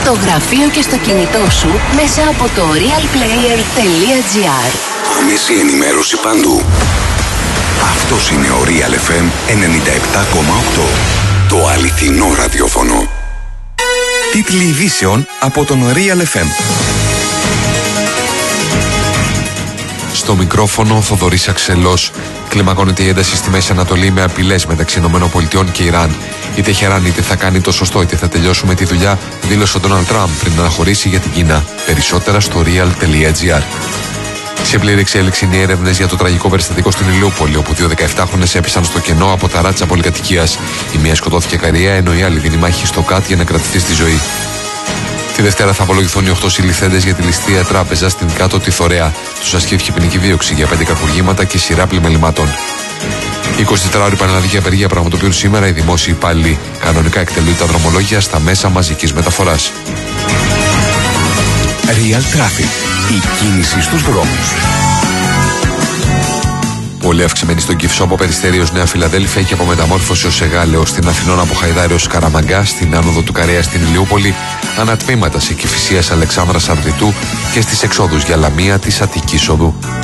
στο γραφείο και στο κινητό σου μέσα από το realplayer.gr. Άμεση ενημέρωση παντού. Αυτός είναι ο Real FM 97,8. Το αληθινό ραδιόφωνο. Τίτλοι ειδήσεων από τον Real FM. Στο μικρόφωνο ο Θοδωρής Αξελός. Κλιμακώνεται η ένταση στη Μέση Ανατολή με απειλές μεταξύ ΗΠΑ και Ιράν. Η Τεχεράν είτε θα κάνει το σωστό είτε θα τελειώσουμε τη δουλειά, δήλωσε ο Ντόναλντ Τραμπ πριν αναχωρήσει για την Κίνα. Περισσότερα στο real.gr. Σε πλήρη εξέλιξη είναι οι έρευνες για το τραγικό περιστατικό στην Ηλιούπολη, όπου 2 17χρονες έπεσαν στο κενό από τα ράτσα πολυκατοικίας. Η μία σκοτώθηκε καριαία, ενώ η άλλη δίνει μάχη στο ΚΑΤ για να κρατηθεί στη ζωή. Τη Δευτέρα θα απολογηθούν οι 8 συλληφθέντες για τη ληστεία τράπεζα στην Κάτω τη Θωρέα. Τους ασκήθηκε ποινική δίωξη για 5 κακουργήματα και σειρά πλημελημάτων. 24ωρη πανελλαδική απεργία πραγματοποιούν σήμερα οι δημόσιοι υπάλληλοι. Κανονικά εκτελούνται τα δρομολόγια στα μέσα μαζικής μεταφοράς. Real Traffic. Η κίνηση στους δρόμους. Πολύ αυξημένη στον Κυφσό από Περιστέρι ως Νέα Φιλαδέλφια και από Μεταμόρφωση ως Εγάλεο, στην Αθηνών από Χαϊδάρη ως Καραμαγκά, στην άνοδο του Καρέα στην Ηλιούπολη, ανατμήματα σε Κηφισίας Αλεξάνδρας Ανδριτού και στις εξόδους για Λαμία της Αττικής Οδού.